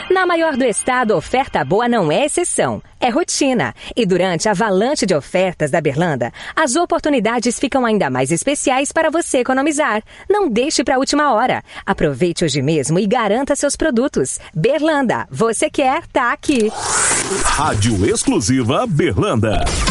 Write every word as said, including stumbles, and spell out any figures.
Na maior do estado, oferta boa não é exceção, é rotina. E durante a avalanche de ofertas da Berlanda, as oportunidades ficam ainda mais especiais para você economizar. Não deixe para a última hora. Aproveite hoje mesmo e garanta seus produtos. Berlanda, você quer, tá aqui. Rádio Exclusiva Berlanda.